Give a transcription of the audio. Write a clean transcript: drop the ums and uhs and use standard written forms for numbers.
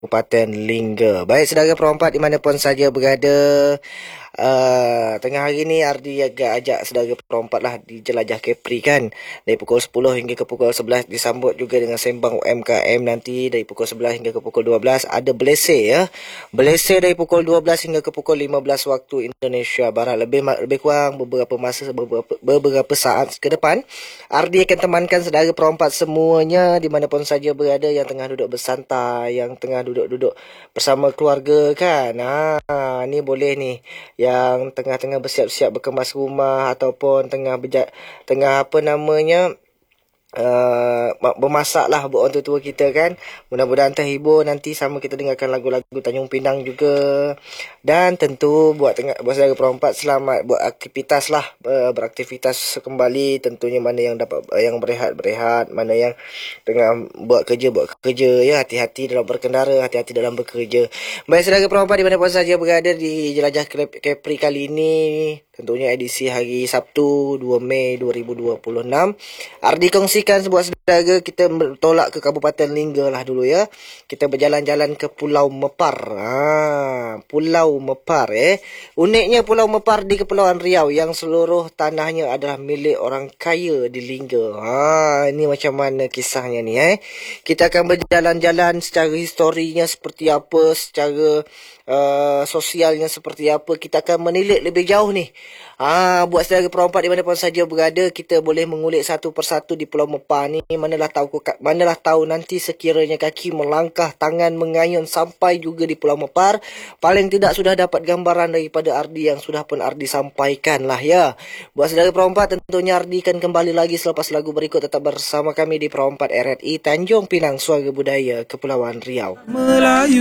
Kabupaten Lingga. Baik saudara perempat dimanapun saja berada, tengah hari ni Ardi agak ajak saudara perempat lah di jelajah Kepri kan. Dari pukul 10 hingga ke pukul 11 disambut juga dengan sembang UMKM nanti dari pukul 11 hingga ke pukul 12. Ada Belese ya. Belese dari pukul 12 hingga ke pukul 15 waktu Indonesia Barat. Lebih kurang beberapa saat ke depan, Ardi akan temankan saudara perempat semuanya dimanapun saja berada yang tengah duduk bersantai, yang tengah duduk bersama keluarga kan. Ni boleh ni yang tengah-tengah bersiap-siap berkemas rumah ataupun tengah apa namanya bermasak lah buat orang tua kita kan. Mudah-mudahan terhibur nanti sama kita dengarkan lagu-lagu Tanjung Pinang juga. Dan tentu buat saudara perempat selamat buat aktivitas lah, beraktivitas kembali. Tentunya mana yang dapat yang berehat, mana yang tengah buat kerja ya. Hati-hati dalam berkendara, hati-hati dalam bekerja. Baik saudara perempat di mana pun saja berada di jelajah Kepri kali ini, tentunya edisi hari Sabtu 2 Mei 2026. Ardi kongsikan sebuah saudara, kita bertolak ke Kabupaten Lingga lah dulu ya. Kita berjalan-jalan ke Pulau Mepar. Pulau Mepar Uniknya Pulau Mepar di Kepulauan Riau yang seluruh tanahnya adalah milik orang kaya di Lingga. Ini macam mana kisahnya ni Kita akan berjalan-jalan secara historinya seperti apa, secara sosialnya seperti apa. Kita akan menilik lebih jauh ni. Buat saudara perempat di mana pun saja berada, kita boleh mengulik satu persatu di Pulau Mepar ni. Manalah tahu nanti sekiranya kaki melangkah, tangan mengayun sampai juga di Pulau Mepar, paling tidak sudah dapat gambaran daripada Ardi yang sudah pun Ardi sampaikan lah ya. Buat saudara perempat, tentunya Ardi akan kembali lagi selepas lagu berikut. Tetap bersama kami di Perempat RRI Tanjung Pinang, Suara Budaya Kepulauan Riau. Melayu.